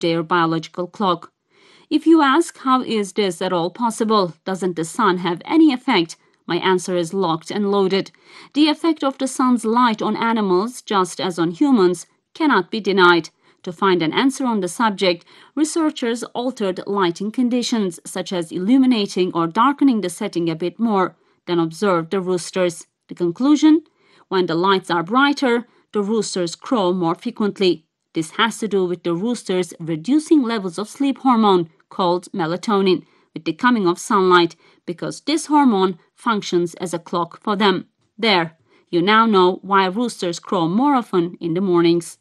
their biological clock. If you ask how is this at all possible, doesn't the sun have any effect? My answer is locked and loaded. The effect of the sun's light on animals, just as on humans, cannot be denied. To find an answer on the subject, researchers altered lighting conditions, such as illuminating or darkening the setting a bit more, then observed the roosters. The conclusion? When the lights are brighter, the roosters crow more frequently. This has to do with the roosters reducing levels of sleep hormone called melatonin with the coming of sunlight, because this hormone functions as a clock for them. There, you now know why roosters crow more often in the mornings.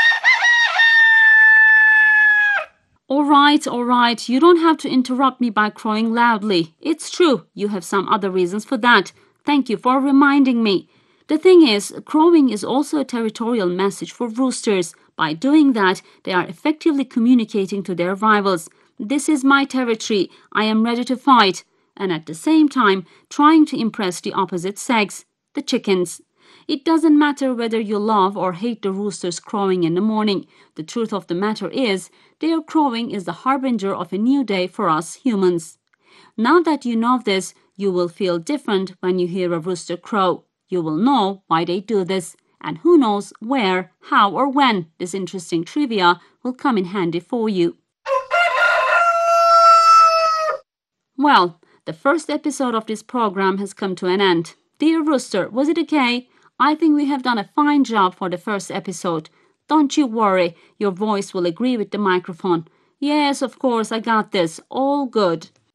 All right, you don't have to interrupt me by crowing loudly. It's true, you have some other reasons for that. Thank you for reminding me. The thing is, crowing is also a territorial message for roosters. By doing that, they are effectively communicating to their rivals. This is my territory, I am ready to fight. And at the same time, trying to impress the opposite sex, the chickens. It doesn't matter whether you love or hate the roosters crowing in the morning. The truth of the matter is, their crowing is the harbinger of a new day for us humans. Now that you know this, you will feel different when you hear a rooster crow. You will know why they do this, and who knows where, how, or when this interesting trivia will come in handy for you. Well, the first episode of this program has come to an end. Dear Rooster, was it okay? I think we have done a fine job for the first episode. Don't you worry, your voice will agree with the microphone. Yes, of course, I got this. All good.